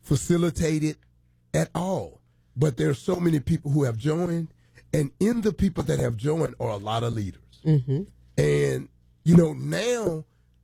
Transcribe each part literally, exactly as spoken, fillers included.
facilitate it at all. But there are so many people who have joined, and in the people that have joined are a lot of leaders. Mm-hmm. And, you know, now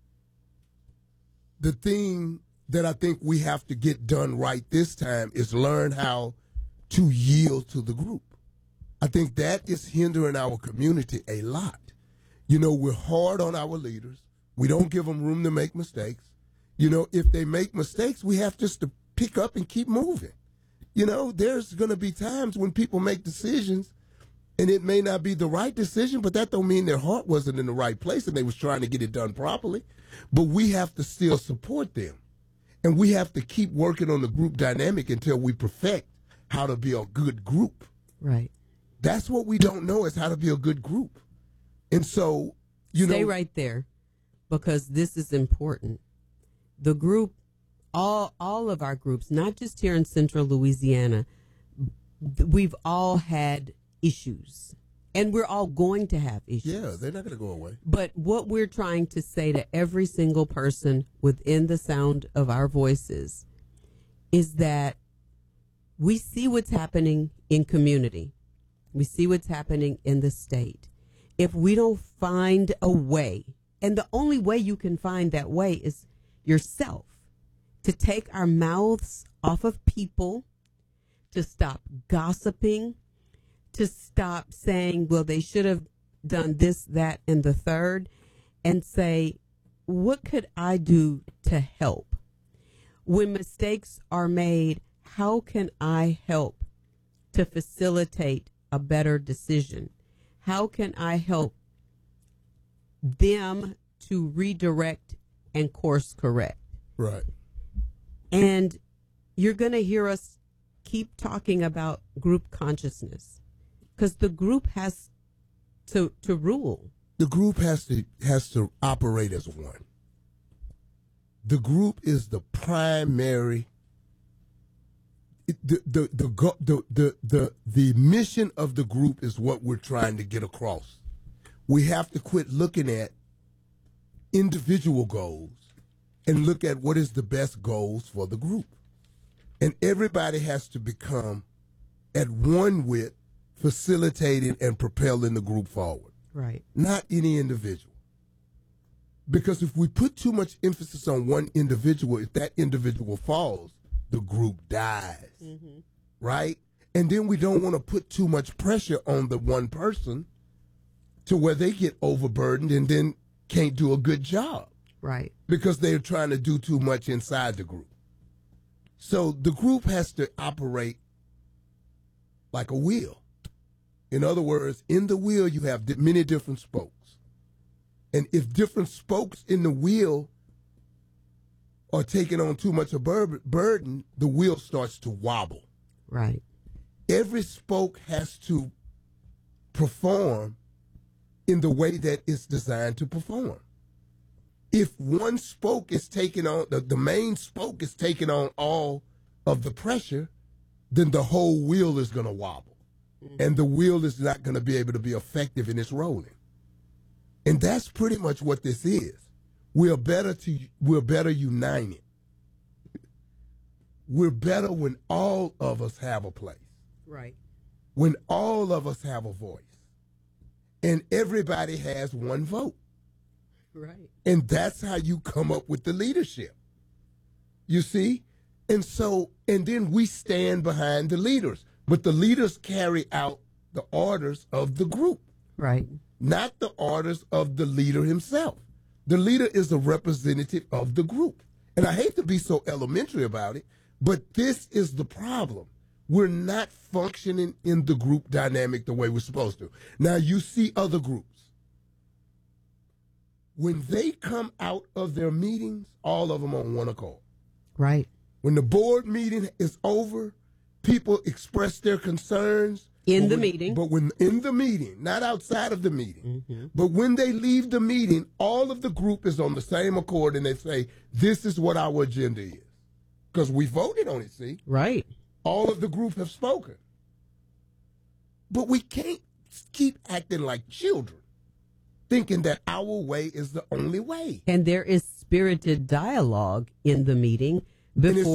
the thing that I think we have to get done right this time is learn how to yield to the group. I think that is hindering our community a lot. You know, we're hard on our leaders. We don't give them room to make mistakes. You know, if they make mistakes, we have just to pick up and keep moving. You know, there's going to be times when people make decisions and it may not be the right decision, but that don't mean their heart wasn't in the right place and they was trying to get it done properly. But we have to still support them. And we have to keep working on the group dynamic until we perfect how to be a good group. Right. That's what we don't know, is how to be a good group. And so, you Stay know. right there, because this is important. The group, all all of our groups, not just here in Central Louisiana, we've all had issues. And we're all going to have issues. Yeah, they're not going to go away. But what we're trying to say to every single person within the sound of our voices is that we see what's happening in community. We see what's happening in the state. If we don't find a way, and the only way you can find that way is yourself, to take our mouths off of people, to stop gossiping, to stop saying, well, they should have done this, that, and the third, and say, what could I do to help? When mistakes are made, how can I help to facilitate a better decision? How can I help them to redirect and course correct? Right. And you're going to hear us keep talking about group consciousness, because the group has to to rule. The group has to has to operate as one. The group is the primary. The the the the the the, the, the mission of the group is what we're trying to get across. We have to quit looking at individual goals and look at what is the best goals for the group. And everybody has to become at one with facilitating and propelling the group forward. Right. Not any individual. Because if we put too much emphasis on one individual, if that individual falls, the group dies. Mm-hmm. Right? And then we don't want to put too much pressure on the one person to where they get overburdened and then can't do a good job. Right. Because they're trying to do too much inside the group. So the group has to operate like a wheel. In other words, in the wheel, you have many different spokes. And if different spokes in the wheel are taking on too much of bur- burden, the wheel starts to wobble. Right. Every spoke has to perform in the way that it's designed to perform. If one spoke is taking on, the, the main spoke is taking on all of the pressure, then the whole wheel is going to wobble. Mm-hmm. And the wheel is not going to be able to be effective in its rolling. And that's pretty much what this is. We're better to we're better united. We're better when all of us have a place. Right. When all of us have a voice. And everybody has one vote. Right. And that's how you come up with the leadership. You see? And so, and then we stand behind the leaders. But the leaders carry out the orders of the group. Right. Not the orders of the leader himself. The leader is a representative of the group. And I hate to be so elementary about it, but this is the problem. We're not functioning in the group dynamic the way we're supposed to. Now, you see other groups. When they come out of their meetings, all of them on one accord. Right. When the board meeting is over, people express their concerns. In the when, meeting. But when in the meeting, not outside of the meeting. Mm-hmm. But when they leave the meeting, all of the group is on the same accord and they say, this is what our agenda is. Because we voted on it, see? Right. All of the group have spoken. But we can't keep acting like children, thinking that our way is the only way. And there is spirited dialogue in the meeting before.